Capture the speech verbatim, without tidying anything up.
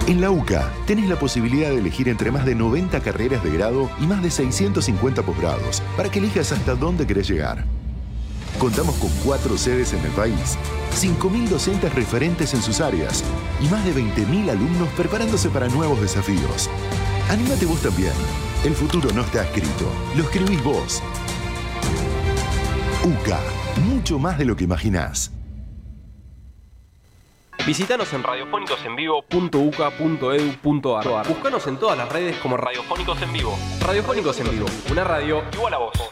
En la UCA tenés la posibilidad de elegir entre más de noventa carreras de grado y más de seiscientos cincuenta posgrados para que elijas hasta dónde querés llegar. Contamos con cuatro sedes en el país, cinco mil docentes referentes en sus áreas y más de veinte mil alumnos preparándose para nuevos desafíos. Anímate vos también. El futuro no está escrito, lo escribís vos. UCA, mucho más de lo que imaginás. Visítanos en radiofónicos en vivo punto u c a punto e d u punto a r. Búscanos en todas las redes como Radiofónicos en Vivo. Radiofónicos en Vivo, una radio igual a vos.